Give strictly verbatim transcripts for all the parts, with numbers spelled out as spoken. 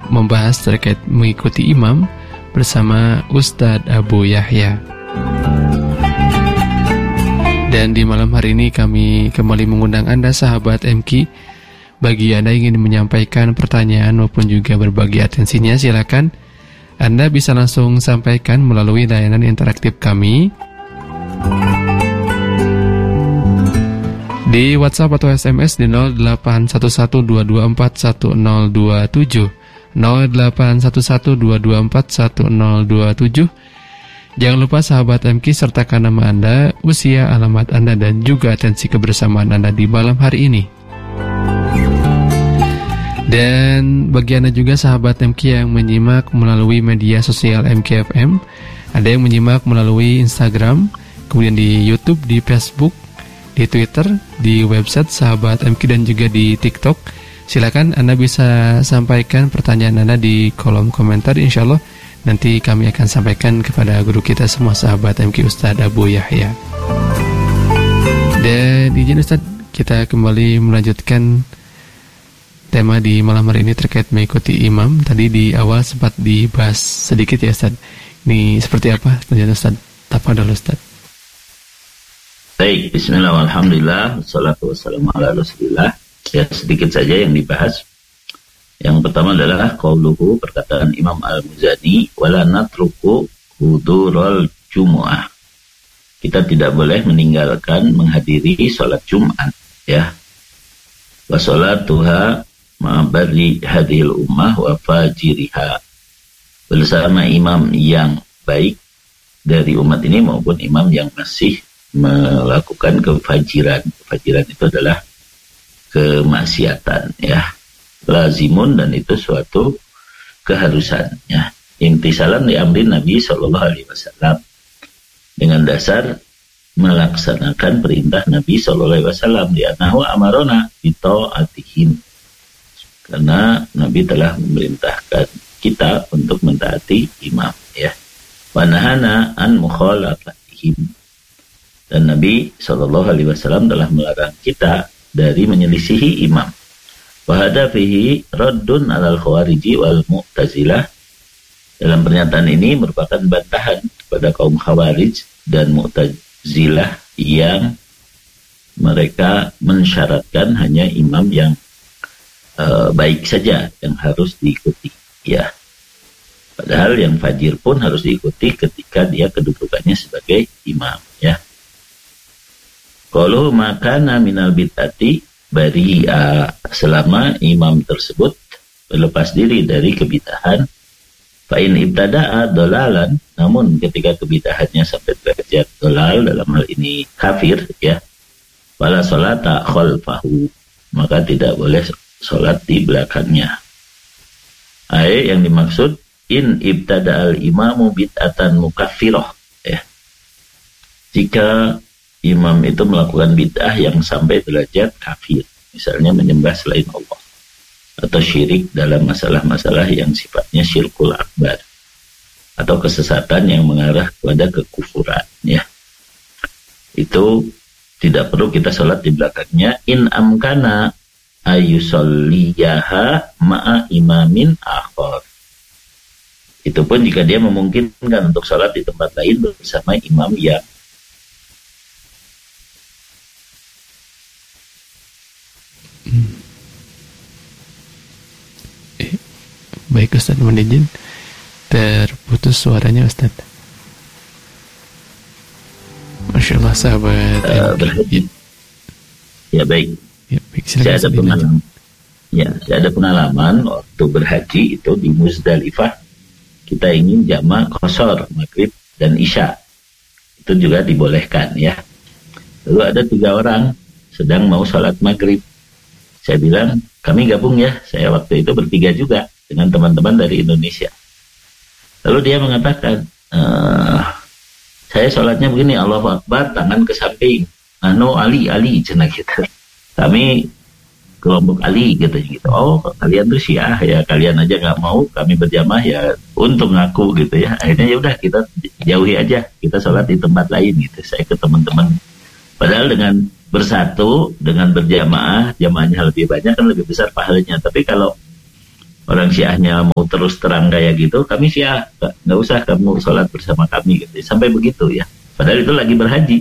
membahas terkait mengikuti imam bersama Ustadz Abu Yahya. Dan di malam hari ini kami kembali mengundang Anda sahabat M K. Bagi Anda yang ingin menyampaikan pertanyaan maupun juga berbagi atensinya, silakan Anda bisa langsung sampaikan melalui layanan interaktif kami di WhatsApp atau S M S di nol delapan satu satu dua dua empat satu nol dua tujuh nol delapan satu satu dua dua empat satu nol dua tujuh. Jangan lupa sahabat M K sertakan nama Anda, usia, alamat Anda, dan juga atensi kebersamaan Anda di malam hari ini. Dan bagi Anda juga sahabat M K yang menyimak melalui media sosial M K F M, ada yang menyimak melalui Instagram, kemudian di YouTube, di Facebook, di Twitter, di website sahabat M K, dan juga di TikTok. Silakan Anda bisa sampaikan pertanyaan Anda di kolom komentar. Insya Allah nanti kami akan sampaikan kepada guru kita semua sahabat M K, Ustadz Abu Yahya. Dan izin Ustadz, kita kembali melanjutkan tema di malam hari ini terkait mengikuti imam. Tadi di awal sempat dibahas sedikit ya Ustadz. Ini seperti apa penjelasan Ustadz? Tafadhol Ustadz. Baik, bismillah, alhamdulillah, wassalatu wassalamu ala rasulillah. Ya, sedikit saja yang dibahas. Yang pertama adalah qauluhu, perkataan Imam Al-Muzani, wala natruku hudurul jumu'ah. Kita tidak boleh meninggalkan menghadiri sholat Jumat, ya. Wa sholatuha ma'abari hadhil ummah wa fajiriha. Bersama imam yang baik dari umat ini maupun imam yang masih melakukan kefajiran. Kefajiran itu adalah kemaksiatan, ya, lazimun, dan itu suatu keharusan, ya. Imtisalan li amri Nabi Shallallahu Alaihi Wasallam, dengan dasar melaksanakan perintah Nabi Shallallahu Alaihi Wasallam, di anahu amarona bita'atihim, karena Nabi telah memerintahkan kita untuk mentaati imam, ya. Wa nahana an mukhalafatihim, dan Nabi Shallallahu Alaihi Wasallam telah melarang kita dari menyelisihi imam. Wa hadza fihi raddun 'alal khawariji wal mu'tazilah. Dalam pernyataan ini merupakan bantahan kepada kaum khawarij dan mu'tazilah yang mereka mensyaratkan hanya imam yang uh, baik saja yang harus diikuti, ya. Padahal yang fajir pun harus diikuti ketika dia kedudukannya sebagai imam, ya. Kalau makana minal bid'ati bari'a, selama imam tersebut berlepas diri dari kebid'ahan, fa in ibtada'a dolalan, namun ketika kebid'ahannya sampai derajat dolal, dalam hal ini kafir, ya, wala sholata khalfahu, maka tidak boleh sholat di belakangnya. Ayat yang dimaksud in ibtada'al imamu bid'atan mukaffirah, ya, jika imam itu melakukan bid'ah yang sampai derajat kafir, misalnya menyembah selain Allah, atau syirik dalam masalah-masalah yang sifatnya syirkul akbar, atau kesesatan yang mengarah kepada kekufuran, ya, itu tidak perlu kita sholat di belakangnya. In amkana ayusolliyaha ma'a imamin akhor, itu pun jika dia memungkinkan untuk sholat di tempat lain bersama imam yang Baik Ustadz, mohon izin, terputus suaranya Ustadz. Masya Allah sahabat. Uh, berhaji. Ya baik. Ya, baik, saya ada pengalaman. Ya, saya ada pengalaman waktu berhaji itu di Muzdalifah, kita ingin jamak qashar maghrib dan isya, itu juga dibolehkan, ya. Lalu ada tiga orang sedang mau sholat maghrib. Saya bilang, kami gabung ya. Saya waktu itu bertiga juga dengan teman-teman dari Indonesia. Lalu dia mengatakan, e, saya sholatnya begini, Allahu Akbar, tangan ke samping, anu Ali, Ali, cina gitu. Kami kelompok Ali gitu, gitu. Oh, kalian tuh Syiah ya, kalian aja nggak mau, kami berjamaah ya, untung ngaku gitu ya. Akhirnya ya udah kita jauhi aja, kita sholat di tempat lain gitu. Saya ke teman-teman. Padahal dengan bersatu, dengan berjamaah, jamaahnya lebih banyak kan lebih besar pahalanya. Tapi kalau orang Syiahnya mau terus terang kayak gitu, kami Syiah nggak usah kamu sholat bersama kami gitu. Sampai begitu ya, padahal itu lagi berhaji.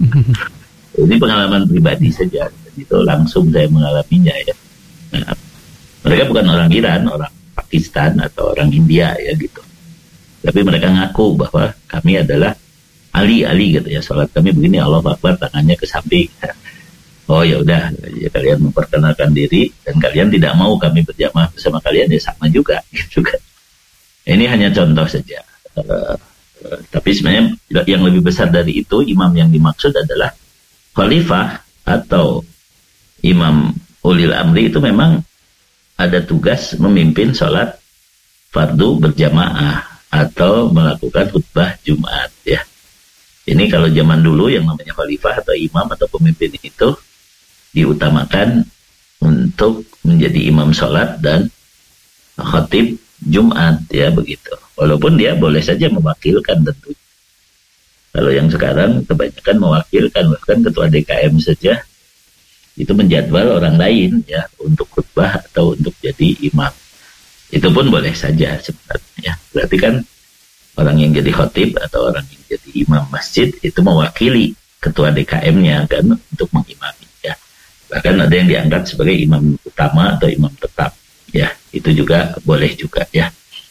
Ini pengalaman pribadi saja, itu langsung saya mengalaminya ya. Nah, mereka bukan orang Iran, orang Pakistan atau orang India ya gitu, tapi mereka ngaku bahwa kami adalah Ali Ali gitu ya, sholat kami begini, Allah Akbar, tangannya ke samping. Oh ya udah, ya kalian memperkenalkan diri dan kalian tidak mau kami berjamaah bersama kalian, ya sama juga gitu kan. Ini hanya contoh saja. Uh, uh, tapi sebenarnya yang lebih besar dari itu, imam yang dimaksud adalah khalifah atau imam ulil amri. Itu memang ada tugas memimpin sholat fardu berjamaah atau melakukan khutbah Jumat ya. Ini kalau zaman dulu yang namanya khalifah atau imam atau pemimpin itu diutamakan untuk menjadi imam sholat dan khatib Jumat ya begitu. Walaupun dia boleh saja mewakilkan tentu. Kalau yang sekarang kebanyakan mewakilkan, bahkan ketua D K M saja itu menjadwal orang lain ya untuk khutbah atau untuk jadi imam. Itu pun boleh saja sebenarnya. Berarti kan orang yang jadi khatib atau orang yang jadi imam masjid itu mewakili ketua D K M-nya kan untuk mengimami ya. Bahkan ada yang diangkat sebagai imam utama atau imam tetap ya. Itu juga boleh juga ya.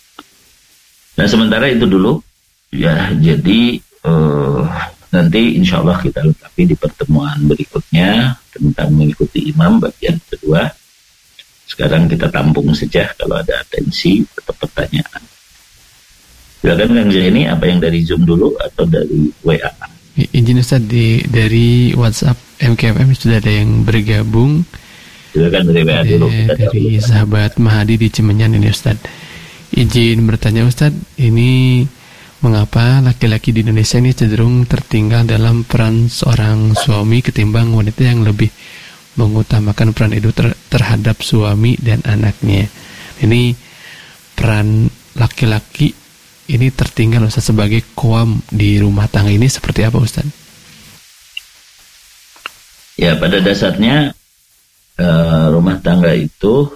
Nah sementara itu dulu ya, jadi Uh, nanti insya Allah kita lengkapi di pertemuan berikutnya tentang mengikuti imam bagian kedua. Sekarang kita tampung saja kalau ada atensi atau pertanyaan. Silakan Kang Zaini, apa yang dari Zoom dulu atau dari W A? Izin Ustaz, di, dari WhatsApp M K F M sudah ada yang bergabung. Silakan dari W A dulu. Kita dari dahulu. Sahabat Mahadi di Cimenyan ini Ustaz. Izin bertanya Ustaz, ini mengapa laki-laki di Indonesia ini cenderung tertinggal dalam peran seorang suami ketimbang wanita yang lebih mengutamakan peran itu ter- terhadap suami dan anaknya. Ini peran laki-laki ini tertinggal Ustaz sebagai qawam di rumah tangga ini seperti apa Ustaz? Ya pada dasarnya uh, rumah tangga itu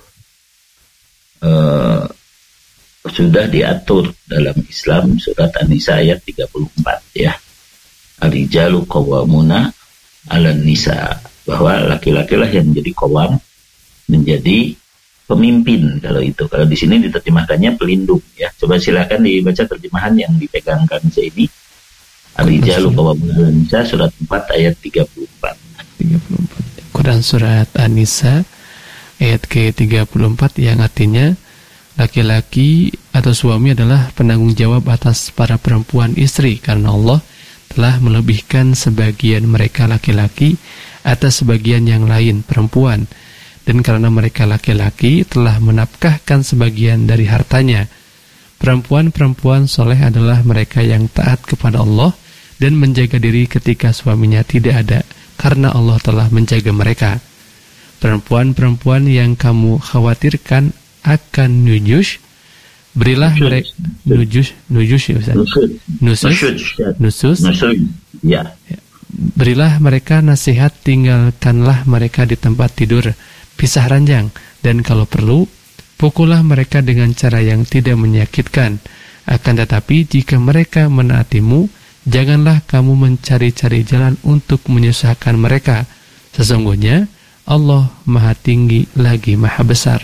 uh, sudah diatur dalam Islam, surat An-Nisa ayat tiga puluh empat ya. Ar-rijalu qawwamuna 'alan nisa, bahwa laki-laki lah yang menjadi qawwam, menjadi pemimpin. Kalau itu, kalau di sini diterjemahkannya pelindung ya. Coba silakan dibaca terjemahan yang dipegang Kang Zaini. Ar-rijalu qawwamuna 'alan nisa, surat empat ayat tiga puluh empat. tiga puluh empat. Quran surat An-Nisa ayat ke tiga puluh empat yang artinya laki-laki atau suami adalah penanggung jawab atas para perempuan istri, karena Allah telah melebihkan sebagian mereka laki-laki atas sebagian yang lain perempuan, dan karena mereka laki-laki telah menafkahkan sebagian dari hartanya. Perempuan-perempuan soleh adalah mereka yang taat kepada Allah dan menjaga diri ketika suaminya tidak ada, karena Allah telah menjaga mereka. Perempuan-perempuan yang kamu khawatirkan akan nujus, berilah mereka nujus nujus ya Ustaz. Nusus nusus ya. Berilah mereka nasihat, tinggalkanlah mereka di tempat tidur pisah ranjang, dan kalau perlu pukullah mereka dengan cara yang tidak menyakitkan. Akan tetapi jika mereka menaatimu, janganlah kamu mencari-cari jalan untuk menyusahkan mereka. Sesungguhnya Allah Maha Tinggi lagi Maha Besar.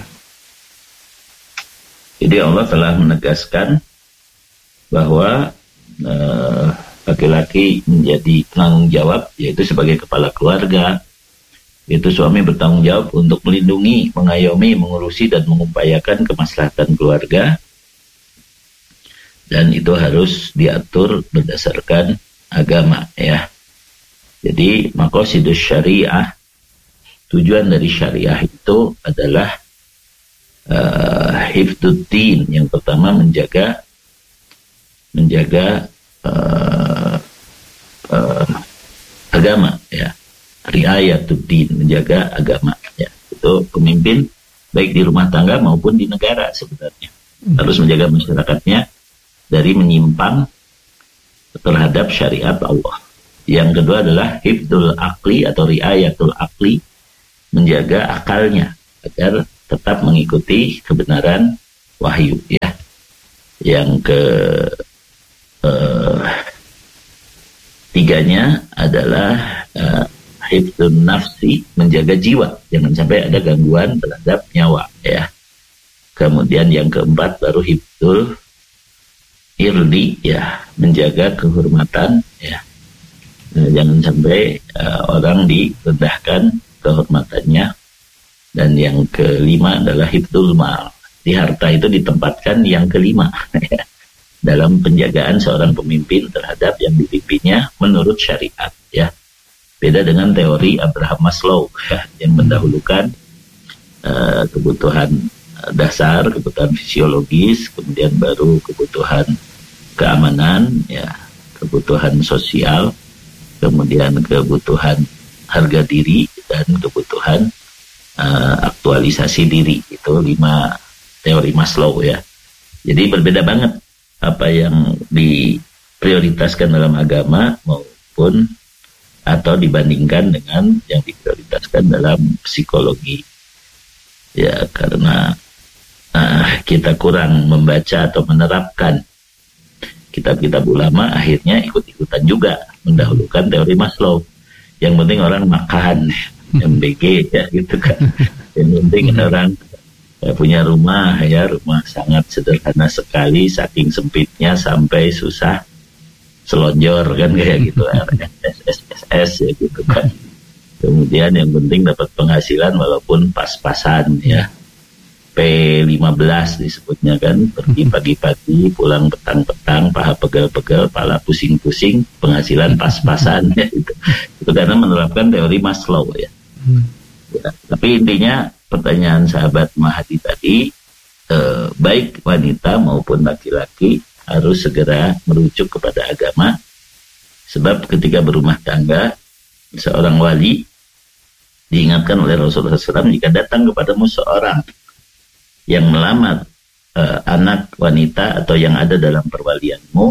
Jadi Allah telah menegaskan bahwa uh, laki-laki menjadi penanggung jawab, yaitu sebagai kepala keluarga. Itu suami bertanggung jawab untuk melindungi, mengayomi, mengurusi dan mengupayakan kemaslahatan keluarga. Dan itu harus diatur berdasarkan agama ya. Jadi maqasidus syariah, tujuan dari syariah itu adalah Uh, hifduddin, yang pertama menjaga menjaga uh, uh, agama ya, riayatuddin, menjaga agama ya. Itu pemimpin baik di rumah tangga maupun di negara sebenarnya harus menjaga masyarakatnya dari menyimpang terhadap syariat Allah. Yang kedua adalah hifdul aqli atau riayatul aqli, menjaga akalnya agar tetap mengikuti kebenaran wahyu ya. Yang ke eh, tiganya adalah eh, hifdzun nafsi, menjaga jiwa, jangan sampai ada gangguan terhadap nyawa ya. Kemudian yang keempat baru hifdzul irdi ya, menjaga kehormatan ya. Nah, jangan sampai uh, orang direndahkan kehormatannya. Dan yang kelima adalah hifdzul mal, di harta itu ditempatkan yang kelima ya, dalam penjagaan seorang pemimpin terhadap yang dipimpinnya menurut syariat ya. Beda dengan teori Abraham Maslow ya, yang mendahulukan uh, kebutuhan dasar, kebutuhan fisiologis, kemudian baru kebutuhan keamanan ya, kebutuhan sosial, kemudian kebutuhan harga diri, dan kebutuhan uh, aktualisasi diri. Itu lima teori Maslow ya. Jadi berbeda banget apa yang diprioritaskan dalam agama maupun atau dibandingkan dengan yang diprioritaskan dalam psikologi ya, karena uh, kita kurang membaca atau menerapkan kitab-kitab ulama, akhirnya ikut-ikutan juga mendahulukan teori Maslow. Yang penting orang makan, M B G ya gitu kan. Yang penting orang ya, punya rumah ya, rumah sangat sederhana sekali, saking sempitnya sampai susah selonjor kan kayak gitu, S S S S ya gitu kan. Kemudian yang penting dapat penghasilan walaupun pas-pasan ya. P lima belas disebutnya kan, pergi pagi-pagi, pulang petang-petang, paha pegel-pegel, pala pusing-pusing, penghasilan pas-pasan ya, itu. Itu karena menerapkan teori Maslow ya. Ya, tapi intinya pertanyaan sahabat Mahdi tadi, eh, baik wanita maupun laki-laki harus segera merujuk kepada agama, sebab ketika berumah tangga seorang wali diingatkan oleh Rasulullah shallallahu alaihi wasallam, jika datang kepadamu seorang yang melamar uh, anak wanita atau yang ada dalam perwalianmu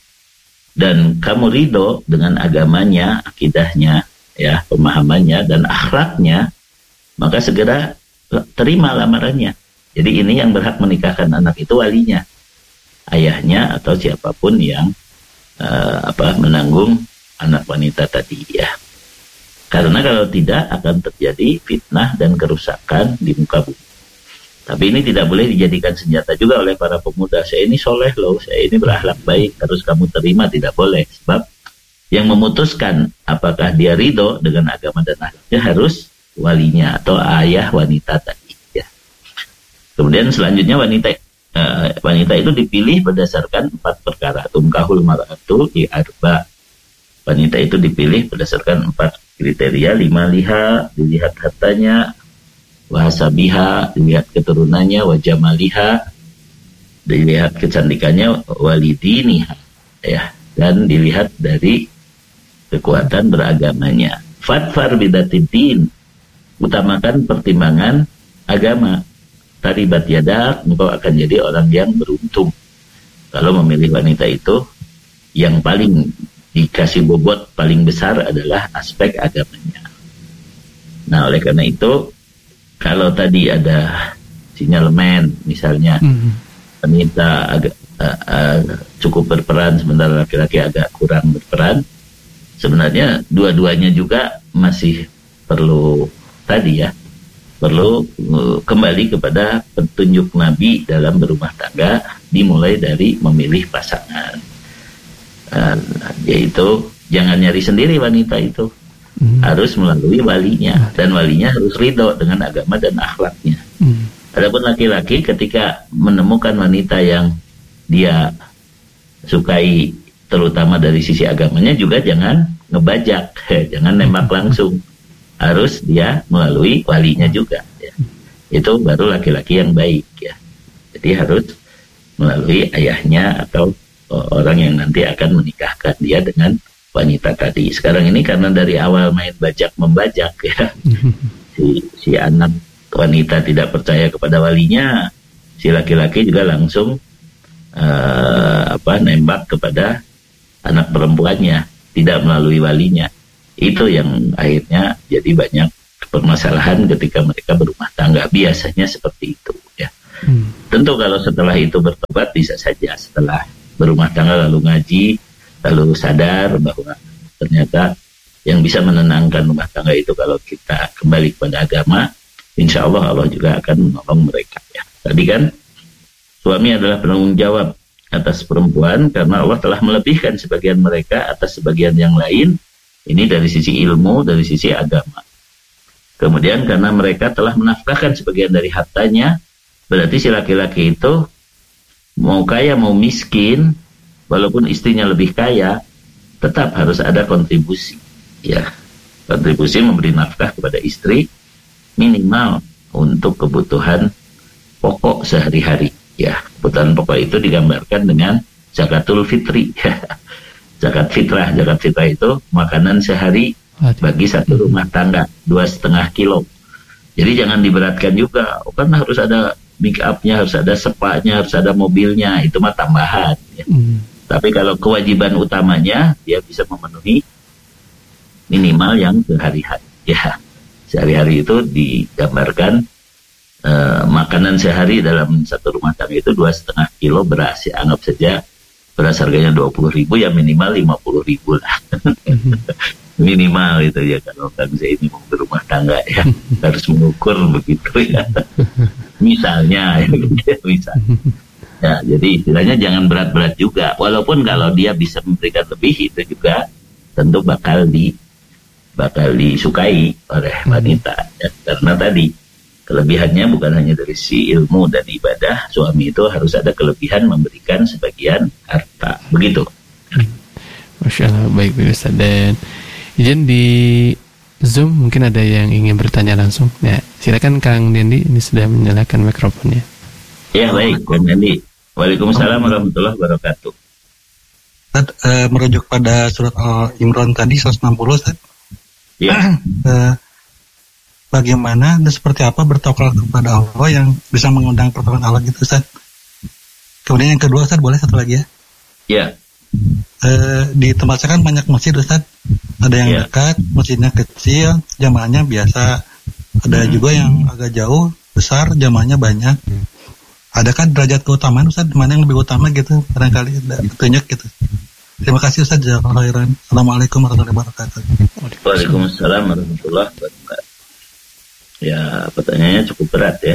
dan kamu ridho dengan agamanya, akidahnya ya, pemahamannya dan akhlaknya, maka segera terima lamarannya. Jadi ini yang berhak menikahkan anak itu walinya, ayahnya atau siapapun yang uh, apa menanggung anak wanita tadi ya. Karena kalau tidak akan terjadi fitnah dan kerusakan di muka bumi. Tapi ini tidak boleh dijadikan senjata juga oleh para pemuda. Saya ini soleh loh, saya ini berakhlak baik, harus kamu terima. Tidak boleh. Sebab yang memutuskan apakah dia ridho dengan agama dan akhlaknya harus walinya atau ayah wanita tadi ya. Kemudian selanjutnya wanita uh, wanita itu dipilih berdasarkan empat perkara. Tumkahul mar'atu di arba. Wanita itu dipilih berdasarkan empat kriteria. Lima liha, dilihat hartanya, wahasabiha, dilihat keturunannya, wajamaliha, dilihat kecantikannya, walidiniha ya, dan dilihat dari kekuatan beragamanya. Fatfar bidatidin, utamakan pertimbangan agama. Taribat yadak, engkau akan jadi orang yang beruntung kalau memilih wanita itu. Yang paling dikasih bobot paling besar adalah aspek agamanya. Nah, oleh karena itu, kalau tadi ada sinyalemen misalnya, mm-hmm. wanita agak uh, uh, cukup berperan sementara laki-laki agak kurang berperan, sebenarnya dua-duanya juga masih perlu tadi ya, perlu uh, kembali kepada petunjuk Nabi dalam berumah tangga, dimulai dari memilih pasangan, uh, yaitu jangan nyari sendiri wanita itu. Hmm. Harus melalui walinya, dan walinya harus ridho dengan agama dan akhlaknya. Hmm. Adapun laki-laki ketika menemukan wanita yang dia sukai, terutama dari sisi agamanya, juga jangan ngebajak, jangan nembak langsung. Harus dia melalui walinya juga ya. Itu baru laki-laki yang baik ya. Jadi harus melalui ayahnya atau orang yang nanti akan menikahkan dia dengan wanita tadi. Sekarang ini karena dari awal main bajak membajak ya, si, si anak wanita tidak percaya kepada walinya, si laki-laki juga langsung uh, apa nembak kepada anak perempuannya, tidak melalui walinya. Itu yang akhirnya jadi banyak permasalahan ketika mereka berumah tangga. Biasanya seperti itu ya. Hmm. Tentu kalau setelah itu bertobat bisa saja setelah berumah tangga lalu ngaji, lalu sadar bahwa ternyata yang bisa menenangkan rumah tangga itu kalau kita kembali kepada agama, insya Allah Allah juga akan menolong mereka. Ya. Tadi kan suami adalah penanggung jawab atas perempuan karena Allah telah melebihkan sebagian mereka atas sebagian yang lain. Ini dari sisi ilmu, dari sisi agama. Kemudian karena mereka telah menafkahkan sebagian dari hartanya, berarti si laki-laki itu mau kaya mau miskin, walaupun istrinya lebih kaya, tetap harus ada kontribusi. Ya, kontribusi memberi nafkah kepada istri minimal untuk kebutuhan pokok sehari-hari. Ya, kebutuhan pokok itu digambarkan dengan zakatul fitri. Zakat fitrah, zakat fitrah itu makanan sehari bagi satu rumah tangga, dua setengah kilo. Jadi jangan diberatkan juga. Oh, kan harus ada make up-nya, harus ada sepanya, harus ada mobilnya. Itu mah tambahan. Ya. Mm. Tapi kalau kewajiban utamanya, dia bisa memenuhi minimal yang sehari-hari. Ya, sehari-hari itu digambarkan uh, makanan sehari dalam satu rumah tangga itu dua setengah kilo beras. Ya, anggap saja beras harganya dua puluh ribu, ya minimal lima puluh ribu lah. Mm-hmm. Minimal itu ya kalau Kang saya ini mau berumah tangga ya harus mengukur begitu ya. Misalnya ya, misal. Ya, jadi istilahnya jangan berat-berat juga. Walaupun kalau dia bisa memberikan lebih itu juga tentu bakal di bakal disukai oleh wanita. Ya. Karena tadi kelebihannya bukan hanya dari si ilmu dan ibadah, suami itu harus ada kelebihan memberikan sebagian harta. Begitu. Masya Allah, baik Ustaz. Dan izin di Zoom mungkin ada yang ingin bertanya langsung. Ya, silakan Kang Dendi, ini sudah menyalakan mikrofonnya. Ya, baik Kang Dendi. Waalaikumsalam warahmatullahi wabarakatuh. Ustaz, uh, merujuk pada surat Al-Imran tadi seratus enam puluh, Ustaz. Ya. Uh, bagaimana dan seperti apa bertawakal kepada Allah yang bisa mengundang pertolongan Allah gitu, Ustaz. Kemudian yang kedua, Ustaz, boleh satu lagi ya? Ya. Uh, di tempat saya kan banyak masjid, Ustaz. Ada yang yeah. dekat, masjidnya kecil, jamaahnya biasa. Ada hmm. juga yang agak jauh, besar, jamaahnya banyak. Hmm. Ada kan derajat keutamaan, Ustaz, mana yang lebih utama gitu, barangkali ada petunjuk gitu. Terima kasih, Ustaz. Jazakallahu khairan. Assalamualaikum warahmatullahi wabarakatuh. Waalaikumsalam warahmatullahi wabarakatuh. Ya, pertanyaannya cukup berat ya.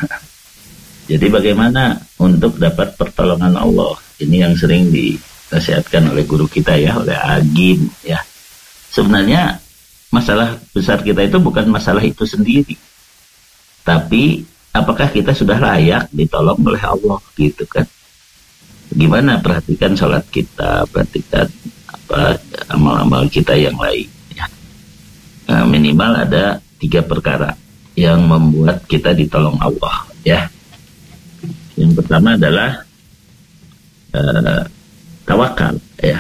Jadi bagaimana untuk dapat pertolongan Allah? Ini yang sering dinasihatkan oleh guru kita ya, oleh Agim ya. Sebenarnya masalah besar kita itu bukan masalah itu sendiri, tapi apakah kita sudah layak ditolong oleh Allah gitu kan? Gimana perhatikan sholat kita, perhatikan apa amal-amal kita yang lain ya. Nah, minimal ada tiga perkara yang membuat kita ditolong Allah ya. Yang pertama adalah uh, tawakal ya.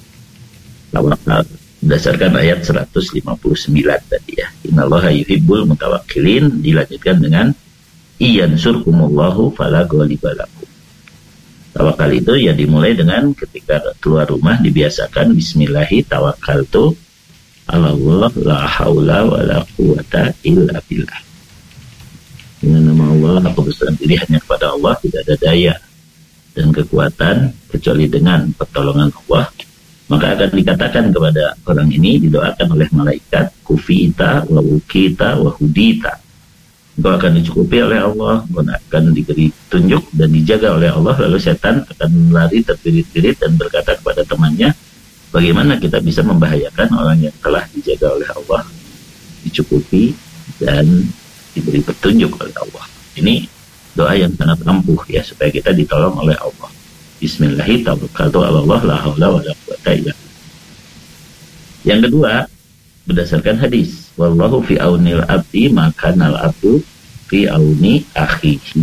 Tawakal berdasarkan ayat seratus lima puluh sembilan tadi ya. Innallaha yuhibbul mutawakkilin, dilanjutkan dengan iyansurkumullahu fala ghaliba lakum. Tawakal itu ya dimulai dengan ketika keluar rumah dibiasakan bismillahi tawakkaltu ala Allah la haula wala quwata illa billah. Dengan nama Allah aku berserah diri hanya kepada Allah, tidak ada daya dan kekuatan kecuali dengan pertolongan Allah. Maka akan dikatakan kepada orang ini, didoakan oleh malaikat, kufita wa ukita wa hudita. Engkau akan dicukupi oleh Allah, engkau akan diberi tunjuk dan dijaga oleh Allah. Lalu setan akan lari terbirit-birit dan berkata kepada temannya, bagaimana kita bisa membahayakan orang yang telah dijaga oleh Allah, dicukupi dan diberi petunjuk oleh Allah. Ini doa yang sangat ampuh ya, supaya kita ditolong oleh Allah. Bismillahirrahmanirrahim, tawakkaltu 'ala Allah, la haula wala quwwata illa billah. Yang kedua, berdasarkan hadis, wallahu fi aunil abdi maka nal abdu fi auni akhihi.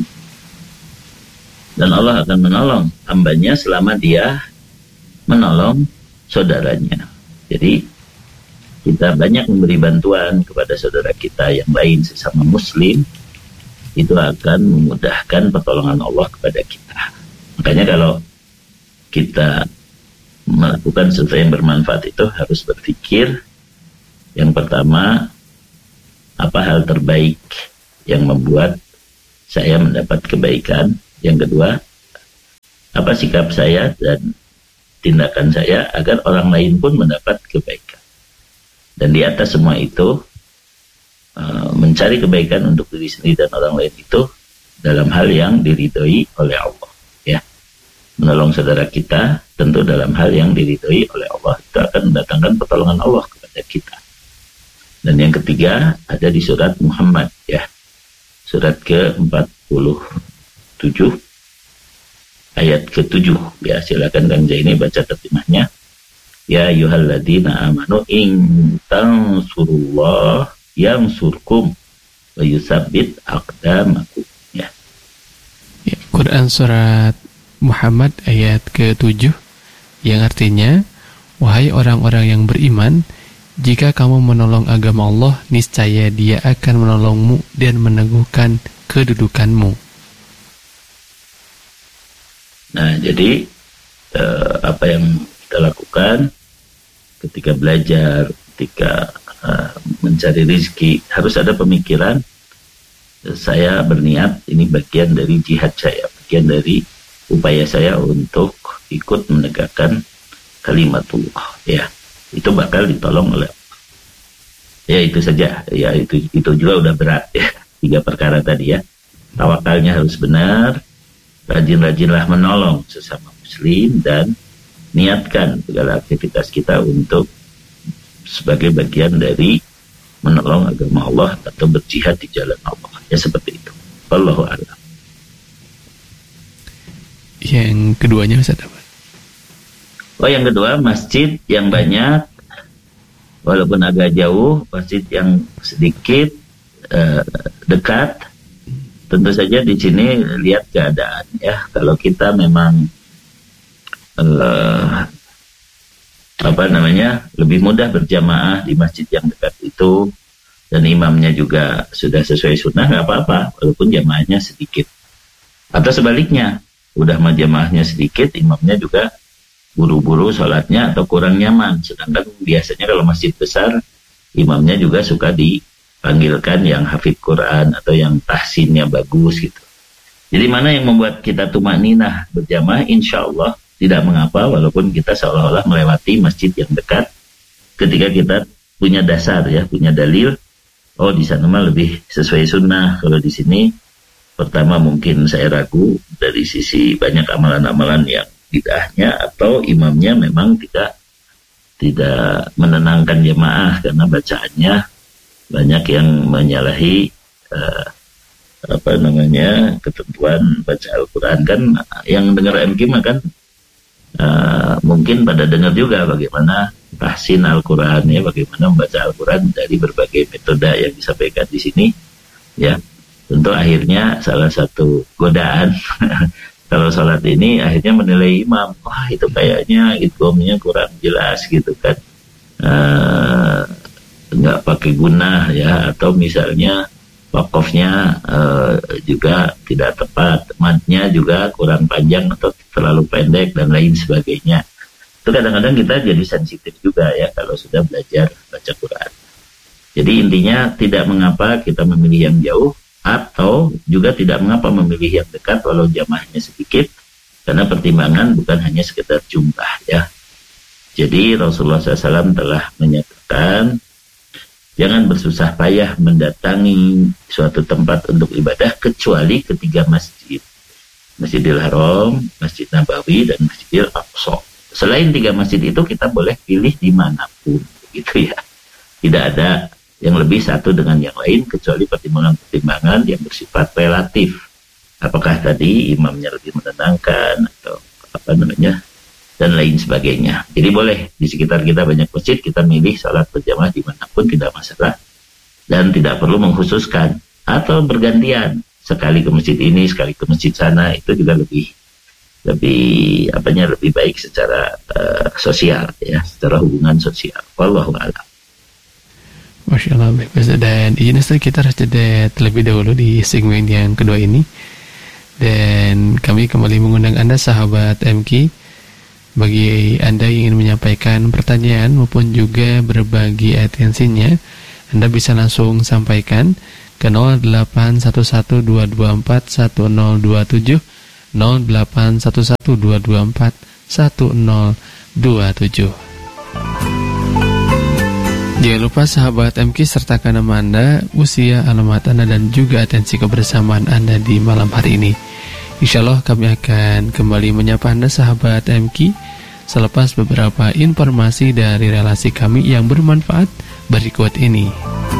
Dan Allah akan menolong hambanya selama dia menolong saudaranya. Jadi kita banyak memberi bantuan kepada saudara kita yang lain sesama muslim, itu akan memudahkan pertolongan Allah kepada kita. Makanya kalau kita melakukan sesuatu yang bermanfaat itu harus berpikir yang pertama, apa hal terbaik yang membuat saya mendapat kebaikan. Yang kedua, apa sikap saya dan tindakan saya agar orang lain pun mendapat kebaikan. Dan di atas semua itu, uh, mencari kebaikan untuk diri sendiri dan orang lain itu dalam hal yang diridhoi oleh Allah. Ya, menolong saudara kita tentu dalam hal yang diridhoi oleh Allah, itu akan mendatangkan pertolongan Allah kepada kita. Dan yang ketiga ada di surat Muhammad, ya, surat ke empat puluh tujuh ayat ketujuh, ya, silakan Kang Zaini baca terjemahnya. Ya ayyuhalladzina amanu in tansurullah yansurkum wa yusabbit aqdamakum, ya. Ya, Quran surat Muhammad ayat ketujuh yang artinya, wahai orang-orang yang beriman, jika kamu menolong agama Allah, niscaya Dia akan menolongmu dan meneguhkan kedudukanmu. Nah, jadi eh, apa yang kita lakukan ketika belajar, ketika uh, mencari rezeki, harus ada pemikiran, saya berniat ini bagian dari jihad saya, bagian dari upaya saya untuk ikut menegakkan kalimatullah, ya, itu bakal ditolong oleh Allah. Ya, itu saja, ya, itu itu juga udah berat, ya, tiga perkara tadi, ya. Tawakalnya harus benar, rajin-rajinlah menolong sesama muslim, dan niatkan segala aktivitas kita untuk sebagai bagian dari menolong agama Allah atau berjihad di jalan Allah, ya, seperti itu. Wallahu a'lam. Yang keduanya Ustaz apa? Oh, yang kedua, masjid yang banyak walaupun agak jauh, masjid yang sedikit eh, dekat. Tentu saja di sini lihat keadaan, ya. Kalau kita memang Uh, apa namanya lebih mudah berjamaah di masjid yang dekat itu, dan imamnya juga sudah sesuai sunnah, nggak apa-apa walaupun jamaahnya sedikit. Atau sebaliknya, udah mah jamaahnya sedikit, imamnya juga buru-buru sholatnya atau kurang nyaman. Sedangkan biasanya kalau masjid besar, imamnya juga suka dipanggilkan yang hafidz Quran atau yang tahsinnya bagus gitu. Jadi mana yang membuat kita tumakninah berjamaah, insya Allah tidak mengapa walaupun kita seolah-olah melewati masjid yang dekat, ketika kita punya dasar, ya, punya dalil, oh di sana mah lebih sesuai sunnah. Kalau di sini, pertama mungkin saya ragu dari sisi banyak amalan-amalan yang bid'ahnya, atau imamnya memang tidak tidak menenangkan jemaah karena bacaannya banyak yang menyalahi uh, apa namanya ketentuan baca Al-Quran. Kan yang dengar M K mah kan Uh, mungkin pada dengar juga bagaimana tahsin Al-Quran, ya, bagaimana membaca Al-Quran dari berbagai metode yang disampaikan di sini, ya. Tentu akhirnya salah satu godaan kalau sholat ini akhirnya menilai imam, wah itu kayaknya idghamnya kurang jelas gitu kan, uh, nggak pakai gunah, ya, atau misalnya wakofnya uh, juga tidak tepat, matnya juga kurang panjang atau terlalu pendek dan lain sebagainya. Itu kadang-kadang kita jadi sensitif juga, ya, kalau sudah belajar baca Quran. Jadi intinya tidak mengapa kita memilih yang jauh, atau juga tidak mengapa memilih yang dekat walau jamaahnya sedikit, karena pertimbangan bukan hanya sekedar jumlah, ya. Jadi Rasulullah shallallahu alaihi wasallam telah menyatakan, jangan bersusah payah mendatangi suatu tempat untuk ibadah kecuali ketiga masjid. Masjidil Haram, Masjid Nabawi, dan Masjidil Aqsa. Selain tiga masjid itu kita boleh pilih dimanapun, gitu, ya. Tidak ada yang lebih satu dengan yang lain kecuali pertimbangan-pertimbangan yang bersifat relatif. Apakah tadi imamnya lebih menenangkan atau apa namanya, dan lain sebagainya. Jadi boleh di sekitar kita banyak masjid, kita milih sholat berjamaah dimanapun, tidak masalah, dan tidak perlu mengkhususkan atau bergantian, sekali ke masjid ini, sekali ke masjid sana. Itu juga lebih lebih apanya lebih baik secara uh, sosial, ya, secara hubungan sosial. Wallahu a'lam. Masya Allah, baik Ustaz. Dan izin Ustaz, kita harus jeda terlebih dahulu di segmen yang kedua ini, dan kami kembali mengundang Anda sahabat M K. Bagi Anda yang ingin menyampaikan pertanyaan maupun juga berbagi atensinya, Anda bisa langsung sampaikan ke nol delapan satu satu dua dua empat satu nol dua tujuh, nol delapan satu satu dua dua empat satu nol dua tujuh. Jangan lupa sahabat M K sertakan nama Anda, usia, alamat Anda, dan juga atensi kebersamaan Anda di malam hari ini. Insya Allah kami akan kembali menyapa Anda sahabat M K selepas beberapa informasi dari relasi kami yang bermanfaat berikut ini.